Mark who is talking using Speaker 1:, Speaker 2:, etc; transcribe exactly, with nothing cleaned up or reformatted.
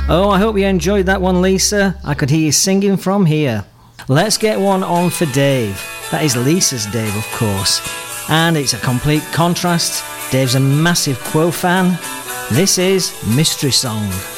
Speaker 1: Oh, I hope you enjoyed that one, Lisa. I could hear you singing from here. Let's get one on for Dave. That is Lisa's Dave, of course. And it's a complete contrast. Dave's a massive Quo fan. This is Mystery Song.